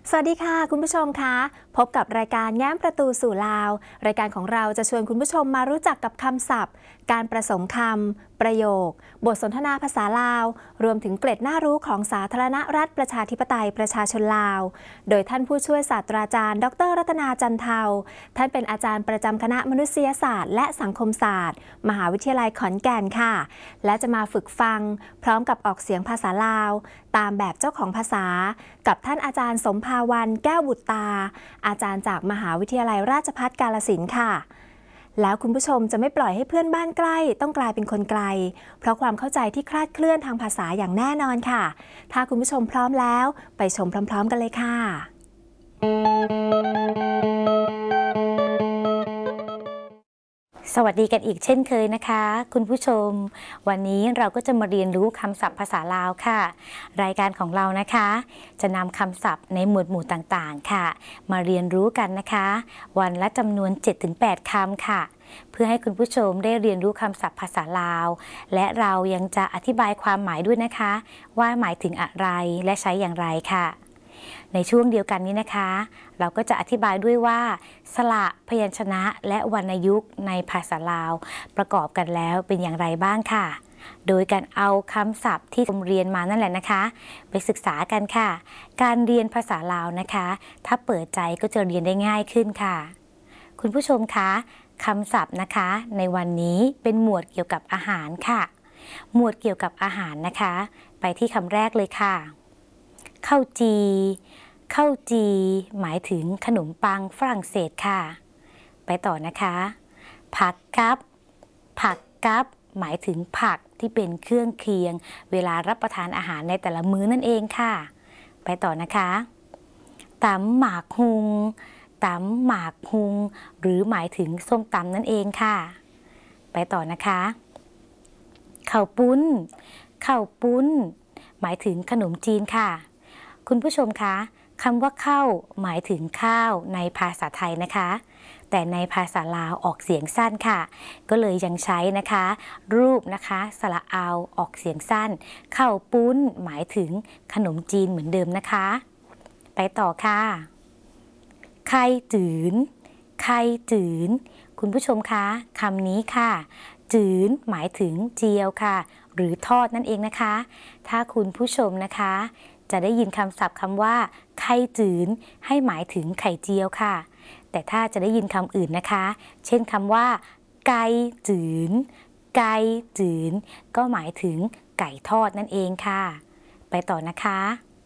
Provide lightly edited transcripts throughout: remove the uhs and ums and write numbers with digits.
สวัสดีค่ะคุณผู้ชมคะพบกับรายการแง้มประตูสู่ลาวรายการของเราจะชวนคุณผู้ชมมารู้จักกับคำศัพท์การประสมคำประโยคบทสนทนาภาษาลาวรวมถึงเกร็ดน่ารู้ของสาธารณรัฐประชาธิปไตยประชาชนลาวโดยท่านผู้ช่วยศาสตราจารย์ดรรัตนาจันเทาท่านเป็นอาจารย์ประจำคณะมนุษยศาสตร์และสังคมศาสตร์มหาวิทยาลัยขอนแก่นค่ะและจะมาฝึกฟังพร้อมกับออกเสียงภาษาลาวตามแบบเจ้าของภาษากับท่านอาจารย์สมภาวันแก้วบุตรตาอาจารย์จากมหาวิทยาลัยราชภัฏกาฬสินธุ์ค่ะแล้วคุณผู้ชมจะไม่ปล่อยให้เพื่อนบ้านใกล้ต้องกลายเป็นคนไกลเพราะความเข้าใจที่คลาดเคลื่อนทางภาษาอย่างแน่นอนค่ะถ้าคุณผู้ชมพร้อมแล้วไปชมพร้อมๆกันเลยค่ะสวัสดีกันอีกเช่นเคยนะคะคุณผู้ชมวันนี้เราก็จะมาเรียนรู้คำศัพท์ภาษาลาวค่ะรายการของเรานะคะจะนำคำศัพท์ในหมวดหมู่ต่างๆค่ะมาเรียนรู้กันนะคะวันละจำนวน 7-8 คำค่ะเพื่อให้คุณผู้ชมได้เรียนรู้คำศัพท์ภาษาลาวและเรายังจะอธิบายความหมายด้วยนะคะว่าหมายถึงอะไรและใช้อย่างไรค่ะในช่วงเดียวกันนี้นะคะเราก็จะอธิบายด้วยว่าสระพยัญชนะและวรรณยุกต์ในภาษาลาวประกอบกันแล้วเป็นอย่างไรบ้างค่ะโดยการเอาคำศัพท์ที่เรียนมานั่นแหละนะคะไปศึกษากันค่ะการเรียนภาษาลาวนะคะถ้าเปิดใจก็จะเรียนได้ง่ายขึ้นค่ะคุณผู้ชมคะคำศัพท์นะคะในวันนี้เป็นหมวดเกี่ยวกับอาหารค่ะหมวดเกี่ยวกับอาหารนะคะไปที่คำแรกเลยค่ะข้าวจีข้าวจีหมายถึงขนมปังฝรั่งเศสค่ะไปต่อนะคะผักกับผักกับหมายถึงผักที่เป็นเครื่องเคียงเวลารับประทานอาหารในแต่ละมื้อนั่นเองค่ะไปต่อนะคะตำหมากฮุงตำหมากฮุงหรือหมายถึงส้มตำนั่นเองค่ะไปต่อนะคะข้าวปุ้นข้าวปุ้นหมายถึงขนมจีนค่ะคุณผู้ชมคะคำว่าข้าวหมายถึงข้าวในภาษาไทยนะคะแต่ในภาษาลาวออกเสียงสั้นค่ะก็เลยยังใช้นะคะรูปนะคะสระเอาออกเสียงสั้นข้าวปุ้นหมายถึงขนมจีนเหมือนเดิมนะคะไปต่อค่ะไข่จืนไข่จืนคุณผู้ชมคะคำนี้ค่ะจืนหมายถึงเจียวค่ะหรือทอดนั่นเองนะคะถ้าคุณผู้ชมนะคะจะได้ยินคำศัพท์คำว่าไข่จืนให้หมายถึงไข่เจียวค่ะแต่ถ้าจะได้ยินคำอื่นนะคะเช่นคำว่าไก่จืนไก่จืนก็หมายถึงไก่ทอดนั่นเองค่ะไปต่อนะคะ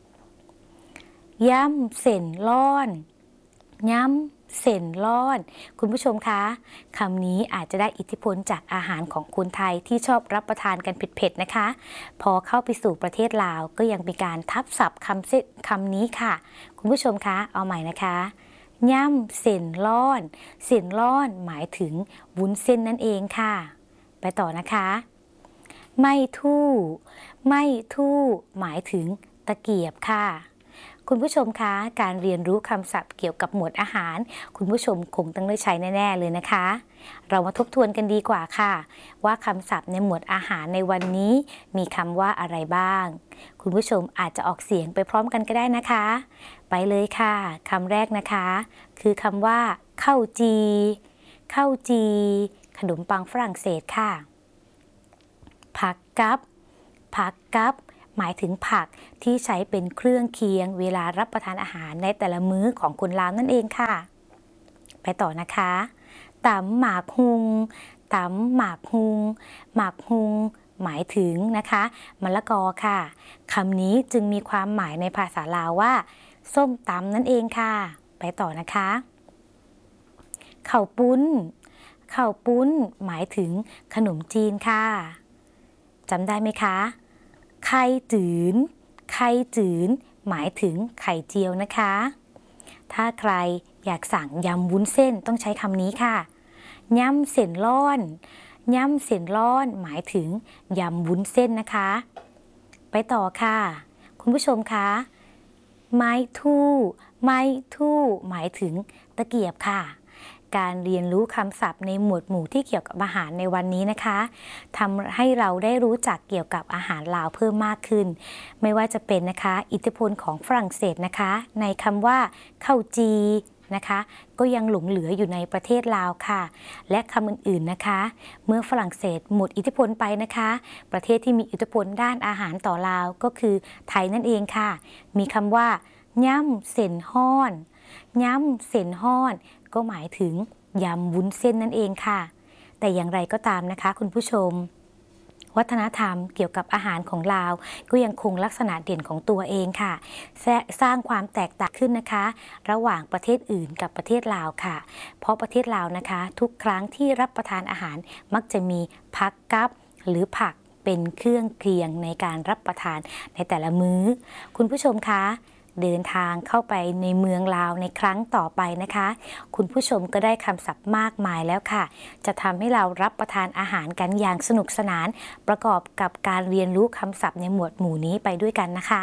ย่ำเส้นล่อนย่ำเส้นล่อนคุณผู้ชมคะคำนี้อาจจะได้อิทธิพลจากอาหารของคนไทยที่ชอบรับประทานกันเผ็ดๆนะคะพอเข้าไปสู่ประเทศลาวก็ยังมีการทับศัพท์คำนี้ค่ะคุณผู้ชมคะเอาใหม่นะคะย่ำเส้นล่อนเส้นล่อนหมายถึงวุ้นเส้นนั่นเองค่ะไปต่อนะคะไม่ทู่ไม่ทู่หมายถึงตะเกียบค่ะคุณผู้ชมคะการเรียนรู้คำศัพท์เกี่ยวกับหมวดอาหารคุณผู้ชมคงต้องได้ใช้แน่ๆเลยนะคะเรามาทบทวนกันดีกว่าค่ะว่าคำศัพท์ในหมวดอาหารในวันนี้มีคำว่าอะไรบ้างคุณผู้ชมอาจจะออกเสียงไปพร้อมกันก็ได้นะคะไปเลยค่ะคำแรกนะคะคือคำว่าข้าวจีข้าวจีขนมปังฝรั่งเศสค่ะผักกับผักกับหมายถึงผักที่ใช้เป็นเครื่องเคียงเวลารับประทานอาหารในแต่ละมื้อของคนลาวนั่นเองค่ะไปต่อนะคะตำหมากฮุงตำหมากฮุงหมากฮุงหมายถึงนะคะมะละกอค่ะคำนี้จึงมีความหมายในภาษาลาวว่าส้มตำนั่นเองค่ะไปต่อนะคะข้าวปุ้นข้าวปุ้นหมายถึงขนมจีนค่ะจำได้ไหมคะไข่จืนไข่จืนหมายถึงไข่เจียวนะคะถ้าใครอยากสั่งยำวุ้นเส้นต้องใช้คำนี้ค่ะยำเส้นล่อนยำเส้นล่อนหมายถึงยำวุ้นเส้นนะคะไปต่อค่ะคุณผู้ชมคะไม้ทู่ไม้ทู่หมายถึงตะเกียบค่ะการเรียนรู้คำศัพท์ในหมวดหมู่ที่เกี่ยวกับอาหารในวันนี้นะคะทำให้เราได้รู้จักเกี่ยวกับอาหารลาวเพิ่มมากขึ้นไม่ว่าจะเป็นนะคะอิทธิพลของฝรั่งเศสนะคะในคำว่าข้าวจีนะคะก็ยังหลงเหลืออยู่ในประเทศลาวค่ะและคำอื่นๆนะคะเมื่อฝรั่งเศสหมดอิทธิพลไปนะคะประเทศที่มีอิทธิพลด้านอาหารต่อลาวก็คือไทยนั่นเองค่ะมีคำว่าย่ำเส้นฮ้อนย่ำเส้นฮ้อนก็หมายถึงยำวุ้นเส้นนั่นเองค่ะแต่อย่างไรก็ตามนะคะคุณผู้ชมวัฒนธรรมเกี่ยวกับอาหารของลาวก็ยังคงลักษณะเด่นของตัวเองค่ะสร้างความแตกต่างขึ้นนะคะระหว่างประเทศอื่นกับประเทศลาวค่ะเพราะประเทศลาวนะคะทุกครั้งที่รับประทานอาหารมักจะมีผักกับหรือผักเป็นเครื่องเคียงในการรับประทานในแต่ละมื้อคุณผู้ชมคะเดินทางเข้าไปในเมืองลาวในครั้งต่อไปนะคะคุณผู้ชมก็ได้คำศัพท์มากมายแล้วค่ะจะทำให้เรารับประทานอาหารกันอย่างสนุกสนานประกอบกับการเรียนรู้คำศัพท์ในหมวดหมู่นี้ไปด้วยกันนะคะ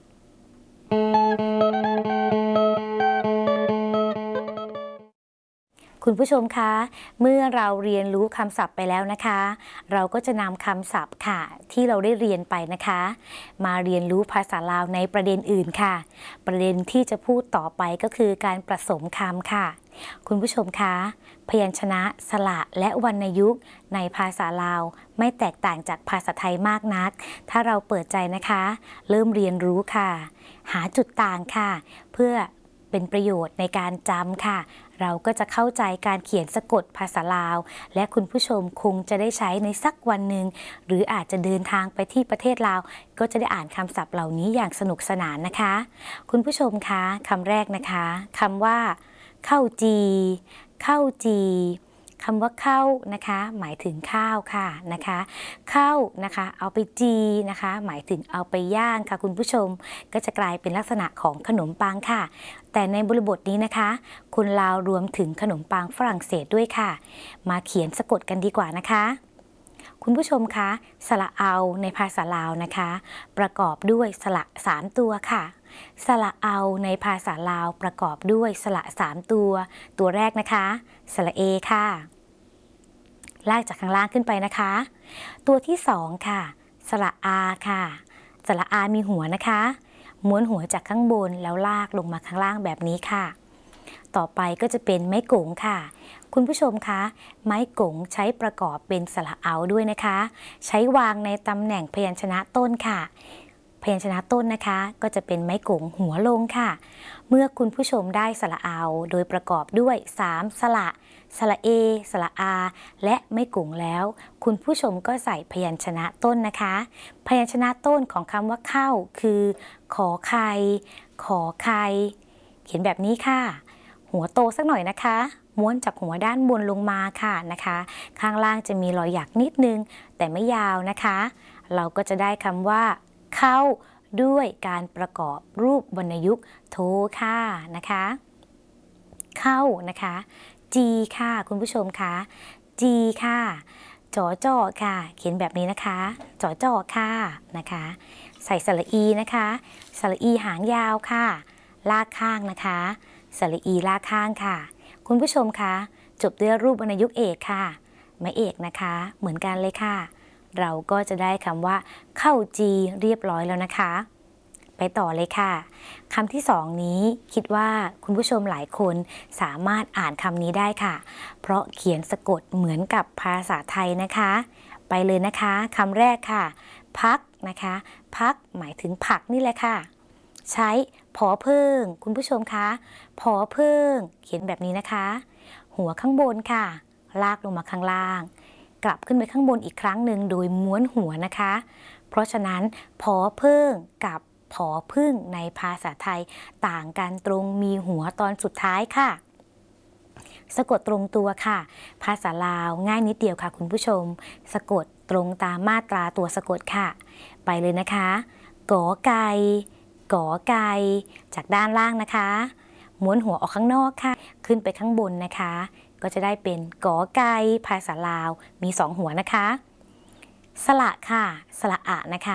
คุณผู้ชมคะเมื่อเราเรียนรู้คำศัพท์ไปแล้วนะคะเราก็จะนำคำศัพท์ค่ะที่เราได้เรียนไปนะคะมาเรียนรู้ภาษาลาวในประเด็นอื่นค่ะประเด็นที่จะพูดต่อไปก็คือการผสมคำค่ะคุณผู้ชมคะพยัญชนะสระและวรรณยุกต์ในภาษาลาวไม่แตกต่างจากภาษาไทยมากนักถ้าเราเปิดใจนะคะเริ่มเรียนรู้ค่ะหาจุดต่างค่ะเพื่อเป็นประโยชน์ในการจำค่ะเราก็จะเข้าใจการเขียนสะกดภาษาลาวและคุณผู้ชมคงจะได้ใช้ในสักวันหนึ่งหรืออาจจะเดินทางไปที่ประเทศลาวก็จะได้อ่านคำศัพท์เหล่านี้อย่างสนุกสนานนะคะคุณผู้ชมคะคำแรกนะคะคำว่าข้าวจีข้าวจีคำว่าข้าวนะคะหมายถึงข้าวค่ะนะคะข้าวนะคะเอาไปจีนะคะหมายถึงเอาไปย่างค่ะคุณผู้ชมก็จะกลายเป็นลักษณะของขนมปังค่ะแต่ในบริบทนี้นะคะคนลาวรวมถึงขนมปังฝรั่งเศสด้วยค่ะมาเขียนสะกดกันดีกว่านะคะคุณผู้ชมคะสระเอาในภาษาลาวนะคะประกอบด้วยสระ3ตัวค่ะสระเอาในภาษาลาวประกอบด้วยสระ3ตัวแรกนะคะสระเอค่ะลากจากข้างล่างขึ้นไปนะคะตัวที่2ค่ะสระอาค่ะสระอามีหัวนะคะม้วนหัวจากข้างบนแล้วลากลงมาข้างล่างแบบนี้ค่ะต่อไปก็จะเป็นไม้กงค่ะคุณผู้ชมคะไม้กงใช้ประกอบเป็นสระเอาด้วยนะคะใช้วางในตำแหน่งพยัญชนะต้นค่ะพยัญชนะต้นนะคะก็จะเป็นไม้กงหัวลงค่ะเมื่อคุณผู้ชมได้สระเอาโดยประกอบด้วย3สระสระเอสระอาและไม้กงแล้วคุณผู้ชมก็ใส่พยัญชนะต้นนะคะพยัญชนะต้นของคำว่าเข้าคือขอไข่ขอไข่เขียนแบบนี้ค่ะหัวโตสักหน่อยนะคะม้วนจากหัวด้านบนลงมาค่ะนะคะข้างล่างจะมีรอยหยักนิดนึงแต่ไม่ยาวนะคะเราก็จะได้คำว่าเข้าด้วยการประกอบรูปวรรณยุกต์โทค่ะนะคะเข้านะคะจีค่ะคุณผู้ชมคะจีค่ะจอจอค่ะเขียนแบบนี้นะคะจอจอค่ะนะคะใส่สระอีนะคะสระอีหางยาวค่ะลากข้างนะคะสระอีลากข้างค่ะคุณผู้ชมคะจบด้วยรูปวรรณยุกต์เอกค่ะไม้เอกนะคะเหมือนกันเลยค่ะเราก็จะได้คำว่าเข้าจีเรียบร้อยแล้วนะคะไปต่อเลยค่ะคำที่2นี้คิดว่าคุณผู้ชมหลายคนสามารถอ่านคำนี้ได้ค่ะเพราะเขียนสะกดเหมือนกับภาษาไทยนะคะไปเลยนะคะคำแรกค่ะพักนะคะพักหมายถึงผักนี่แหละค่ะใช้ผอเพิ่งคุณผู้ชมคะผอเพิ่งเขียนแบบนี้นะคะหัวข้างบนค่ะลากลงมาข้างล่างกลับขึ้นไปข้างบนอีกครั้งหนึ่งโดยม้วนหัวนะคะเพราะฉะนั้นผอเพิ่งกับผอพึ่งในภาษาไทยต่างกันตรงมีหัวตอนสุดท้ายค่ะสะกดตรงตัวค่ะภาษาลาวง่ายนิดเดียวค่ะคุณผู้ชมสะกดตรงตามมาตราตัวสะกดค่ะไปเลยนะคะกอไก่กอไก่จากด้านล่างนะคะม้วนหัวออกข้างนอกค่ะขึ้นไปข้างบนนะคะก็จะได้เป็นกอไก่ภาษาลาวมี2หัวนะคะสระค่ะสระอะนะคะ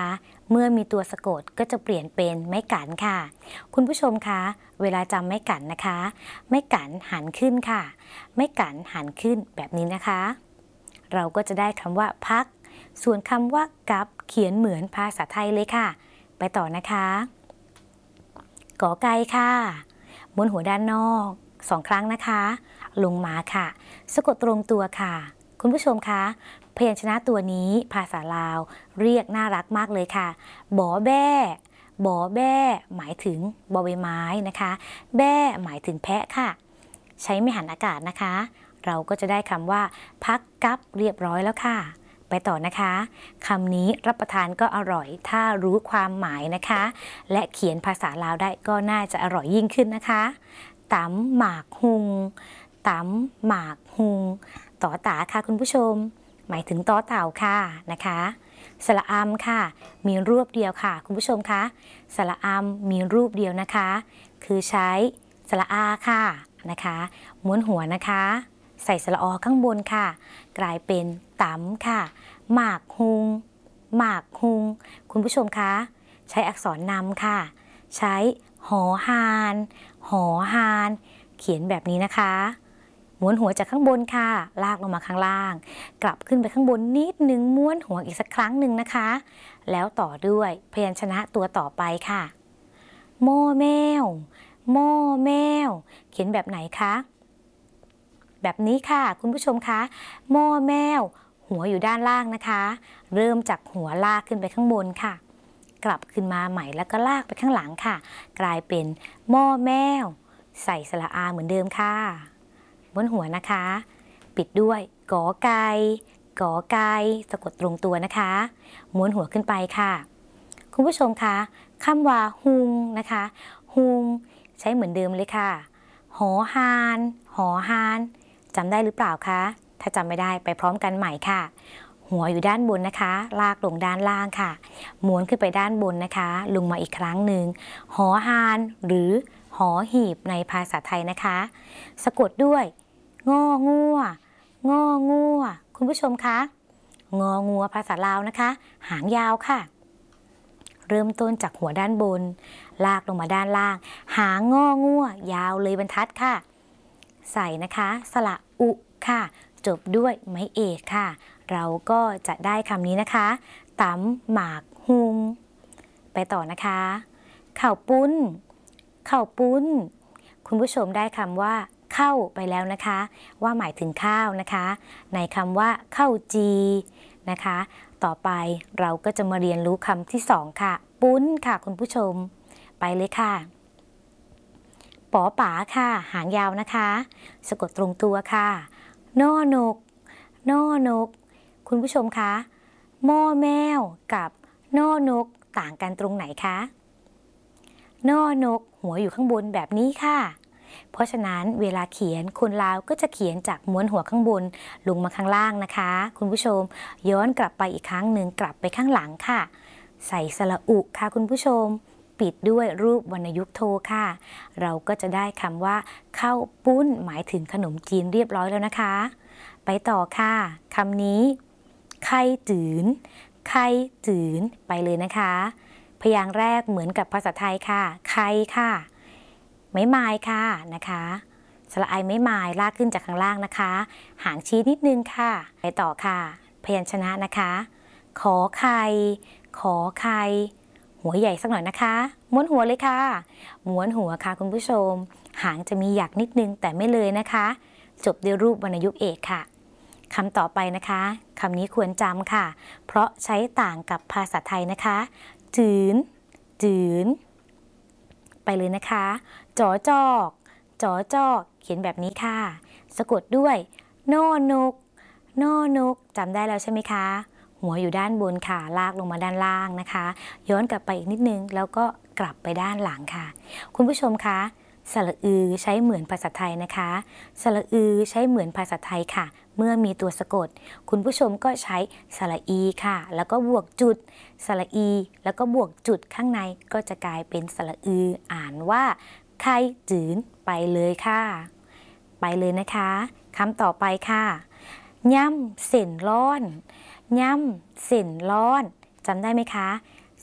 เมื่อมีตัวสะกดก็จะเปลี่ยนเป็นไม้กันค่ะคุณผู้ชมคะเวลาจำไม้กันนะคะไม้กันหันขึ้นค่ะไม้กันหันขึ้นแบบนี้นะคะเราก็จะได้คำว่าพักส่วนคำว่ากับเขียนเหมือนภาษาไทยเลยค่ะไปต่อนะคะกอไก่ค่ะม้วนหัวด้านนอก2 ครั้งนะคะลงมาค่ะสะกดตรงตัวค่ะคุณผู้ชมคะพยัญชนะตัวนี้ภาษาลาวเรียกน่ารักมากเลยค่ะบอแบ้บอแบ้หมายถึงบอใบไม้นะคะแบ้หมายถึงแพะค่ะใช้ไม่หันอากาศนะคะเราก็จะได้คำว่าพักกับเรียบร้อยแล้วค่ะไปต่อนะคะคำนี้รับประทานก็อร่อยถ้ารู้ความหมายนะคะและเขียนภาษาลาวได้ก็น่าจะอร่อยยิ่งขึ้นนะคะตำหมากหุงตำหมากหุงต่อตาค่ะคุณผู้ชมหมายถึงต่อเต่าค่ะนะคะสระอำค่ะมีรูปเดียวค่ะคุณผู้ชมคะสระอำมีรูปเดียวนะคะคือใช้สระอาค่ะนะคะม้วนหัวนะคะใส่สระอข้างบนค่ะกลายเป็นตำค่ะหมากหุงหมากหุงคุณผู้ชมคะใช้อักษรนำค่ะใช้หอหานหอหานเขียนแบบนี้นะคะม้วนหัวจากข้างบนค่ะลากลงมาข้างล่างกลับขึ้นไปข้างบนนิดนึงม้วนหัวอีกสักครั้งหนึ่งนะคะแล้วต่อด้วยพยัญชนะตัวต่อไปค่ะโม่แมวโม่แมวเขียนแบบไหนคะแบบนี้ค่ะคุณผู้ชมคะโม่แมวหัวอยู่ด้านล่างนะคะเริ่มจากหัวลากขึ้นไปข้างบนค่ะกลับขึ้นมาใหม่แล้วก็ลากไปข้างหลังค่ะกลายเป็นโม่แมวใส่สระอาเหมือนเดิมค่ะม้วนหัวนะคะปิดด้วยกอไก่กอไก่สะกดตรงตัวนะคะม้วนหัวขึ้นไปค่ะคุณผู้ชมคะคำว่าฮุงนะคะฮุงใช้เหมือนเดิมเลยค่ะหอฮานหอฮานจำได้หรือเปล่าคะถ้าจำไม่ได้ไปพร้อมกันใหม่ค่ะหัวอยู่ด้านบนนะคะลากลงด้านล่างค่ะม้วนขึ้นไปด้านบนนะคะลงมาอีกครั้งหนึ่งหอฮานหรือหอหีบในภาษาไทยนะคะสะกดด้วยงองัวงองัวคุณผู้ชมคะงองัวภาษาลาวนะคะหางยาวค่ะเริ่มต้นจากหัวด้านบนลากลงมาด้านล่างหางงองัวยาวเลยบรรทัดค่ะใส่นะคะสระอุค่ะจบด้วยไม้เอกค่ะเราก็จะได้คำนี้นะคะตำหมากหุงไปต่อนะคะข้าวปุ้นข้าวปุ้นคุณผู้ชมได้คำว่าเข้าไปแล้วนะคะว่าหมายถึงข้าวนะคะในคำว่าข้าวจีนะคะต่อไปเราก็จะมาเรียนรู้คำที่2ค่ะปุ้นค่ะคุณผู้ชมไปเลยค่ะปอป๋าค่ะหางยาวนะคะสะกดตรงตัวค่ะนอนกนอนกคุณผู้ชมคะหม้อแมวกับนอนกต่างกันตรงไหนคะนอนกหัวอยู่ข้างบนแบบนี้ค่ะเพราะฉะนั้นเวลาเขียนคนลาวก็จะเขียนจากม้วนหัวข้างบนลงมาข้างล่างนะคะคุณผู้ชมย้อนกลับไปอีกครั้งหนึ่งกลับไปข้างหลังค่ะใส่สระอุค่ะคุณผู้ชมปิดด้วยรูปวรรณยุกต์โทค่ะเราก็จะได้คำว่าข้าวปุ้นหมายถึงขนมจีนเรียบร้อยแล้วนะคะไปต่อค่ะคำนี้ไข่จืนไข่จืนไปเลยนะคะพยางค์แรกเหมือนกับภาษาไทยค่ะไข่ค่ะไม้ไม้ค่ะนะคะสระไอไม้ไม้ลากขึ้นจากข้างล่างนะคะหางชี้นิดนึงค่ะไปต่อค่ะพยัญชนะนะคะขอไข่ขอไข่หัวใหญ่สักหน่อยนะคะม้วนหัวเลยค่ะม้วนหัวค่ะคุณผู้ชมหางจะมีหยักนิดนึงแต่ไม่เลยนะคะจบด้วยรูปวรรณยุกต์เอกค่ะคำต่อไปนะคะคำนี้ควรจำค่ะเพราะใช้ต่างกับภาษาไทยนะคะจืนจืนไปเลยนะคะจอจอกจอจอกเขียนแบบนี้ค่ะสะกดด้วยนอนกนอนกจำได้แล้วใช่ไหมคะหัวอยู่ด้านบนค่ะลากลงมาด้านล่างนะคะย้อนกลับไปอีกนิดนึงแล้วก็กลับไปด้านหลังค่ะคุณผู้ชมคะสระอือใช้เหมือนภาษาไทยนะคะสระอือใช้เหมือนภาษาไทยค่ะเมื่อมีตัวสะกดคุณผู้ชมก็ใช้สระอีค่ะแล้วก็บวกจุดสระอีแล้วก็บวกจุดข้างในก็จะกลายเป็นสระอืออ่านว่าไข่จืนไปเลยค่ะไปเลยนะคะคำต่อไปค่ะย่ำเส้นร้อนย่ำเส้นร้อนจำได้ไหมคะ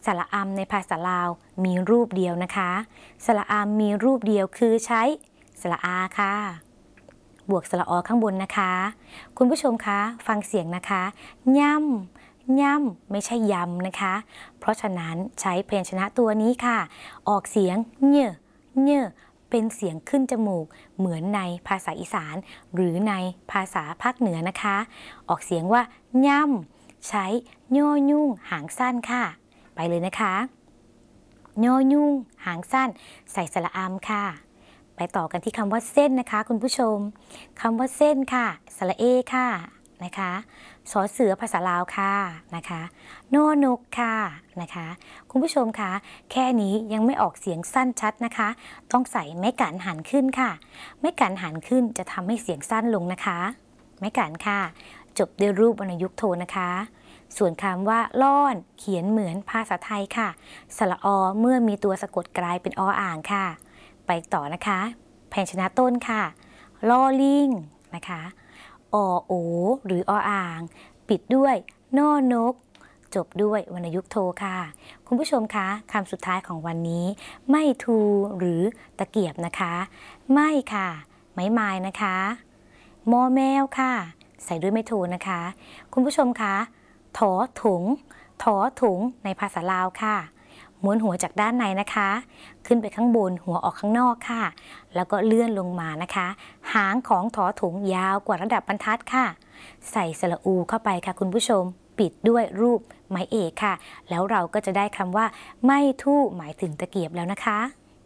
สระอำในภาษาลาวมีรูปเดียวนะคะสระอำมีรูปเดียวคือใช้สระอาค่ะบวกสระอข้างบนนะคะคุณผู้ชมคะฟังเสียงนะคะย่ำย่ำไม่ใช่ยำนะคะเพราะฉะนั้นใช้พยัญชนะตัวนี้ค่ะออกเสียงเน่เน่เป็นเสียงขึ้นจมูกเหมือนในภาษาอีสานหรือในภาษาภาคเหนือนะคะออกเสียงว่าย่ำใช้ย่อยุ่งหางสั้นค่ะไปเลยนะคะย่อยุ่งหางสั้นใส่สระอำค่ะไปต่อกันที่คำว่าเส้นนะคะคุณผู้ชมคำว่าเส้นค่ะสระเอค่ะนะคะสอเสือภาษาลาวค่ะนะคะนอนกค่ะนะคะคุณผู้ชมคะแค่นี้ยังไม่ออกเสียงสั้นชัดนะคะต้องใส่ไม้กันหันขึ้นค่ะไม้กันหันขึ้นจะทำให้เสียงสั้นลงนะคะไม้กันค่ะจบด้วยรูปวรรณยุกต์โทนะคะส่วนคำว่าล่อนเขียนเหมือนภาษาไทยค่ะสระอเมื่อมีตัวสะกดกลายเป็นออ่างค่ะไปต่อนะคะพยัญชนะต้นค่ะลอลิงนะคะอโอหรือออ่างปิดด้วยนอนกจบด้วยวรรณยุกต์โทค่ะคุณผู้ชมคะคำสุดท้ายของวันนี้ไม่ทูหรือตะเกียบนะคะไม่ค่ะไม้ไม้นะคะมอแมวค่ะใส่ด้วยไม่โทนะคะคุณผู้ชมคะถอถุงถอถุงในภาษาลาวค่ะม้วนหัวจากด้านในนะคะขึ้นไปข้างบนหัวออกข้างนอกค่ะแล้วก็เลื่อนลงมานะคะหางของถอถุงยาวกว่าระดับบรรทัดค่ะใส่สระอูเข้าไปค่ะคุณผู้ชมปิดด้วยรูปไม้เอกค่ะแล้วเราก็จะได้คำว่าไม่ทู่หมายถึงตะเกียบแล้วนะคะ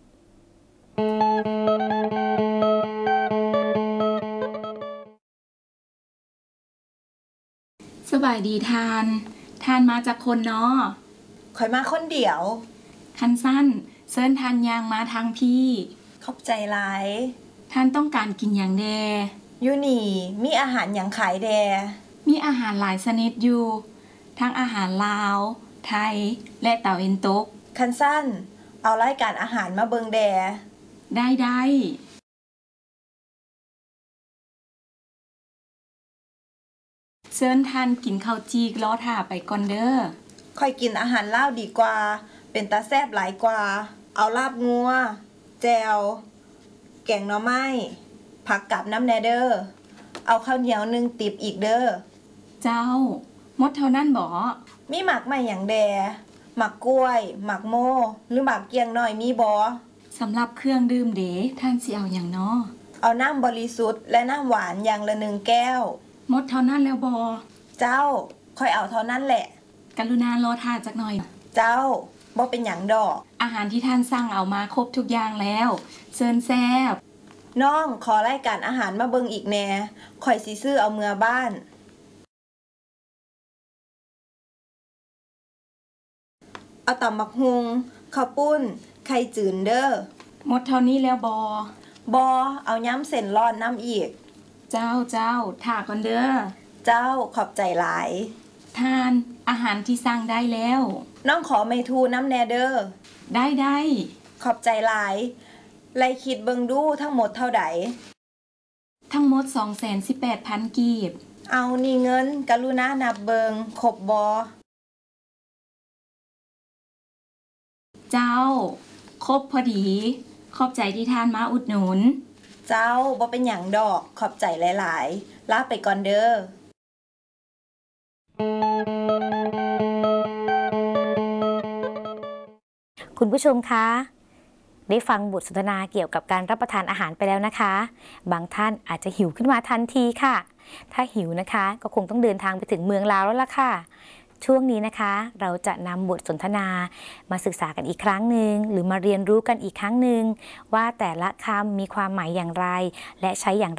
สบายดีทานมาจากคนเนาะข่อยมาคนเดียวคันสั้นเซิ้นทานยางมาทางพี่ขอบใจหลายท่านต้องการกินอย่างแดอยู่นี่มีอาหารอย่างขายแดมีอาหารหลายชนิดอยู่ทั้งอาหารลาวไทยและตะวันตกคันสั้นเอารายการอาหารมาเบิงแดได้เซิ้นท่านกินข้าวจีกล้อท่าไปก่อนเด้อค่อยกินอาหารลาวดีกว่าเป็นตาแซ่บหลายกว่าเอาลาบงัวแจวแกงหน่อไม้ผักกับน้ำแนเดอร์เอาข้าวเหนียว1ติบอีกเด้อเจ้าหมดเท่านั้นบ่มีหมักใหม่อย่างแดหมักกล้วยหมักโมหรือหมักเกียงน้อยมีบ่สำหรับเครื่องดื่มเด๋ท่านสิเอาอย่างเนาะเอาน้ำบริสุทธิ์และน้ำหวานอย่างละ1แก้วหมดเท่านั้นแล้วบ่เจ้าค่อยเอาเท่านั้นแหละกรุณารอท่าจักหน่อยเจ้าบ่เป็นหยังดอกอาหารที่ท่านสั่งเอามาครบทุกอย่างแล้วเชิญแซ่บน้องขอรายการอาหารมาเบิ่งอีกแน่ข่อยสิซื้อเอาเมื่อบ้านเอาตำบักฮุงข้าวปุ้นไข่จืนเด้อหมดเท่านี้แล้วบอเอาย้ำเส้นร้อนน้ำอีกเจ้าท่าก่อนเด้อเจ้าขอบใจหลายทานอาหารที่สั่งได้แล้วน้องขอเมทูน้ำแนเดอร์ได้ขอบใจหลายไล่คิดเบิงดูทั้งหมดเท่าใดทั้งหมด 218,000 กีบเอานี่เงินกรุณานับเบิงครบบอเจ้าครบพอดีขอบใจที่ทานมาอุดหนุนเจ้าบ่เป็นหยังดอกขอบใจหลายๆลาไปก่อนเด้อคุณผู้ชมคะได้ฟังบทสนทนาเกี่ยวกับการรับประทานอาหารไปแล้วนะคะบางท่านอาจจะหิวขึ้นมาทันทีค่ะถ้าหิวนะคะก็คงต้องเดินทางไปถึงเมืองลาวแล้วล่ะค่ะช่วงนี้นะคะเราจะนำบทสนทนามาศึกษากันอีกครั้งหนึ่งหรือมาเรียนรู้กันอีกครั้งหนึ่งว่าแต่ละคำมีความหมายอย่างไรและใช้อย่าง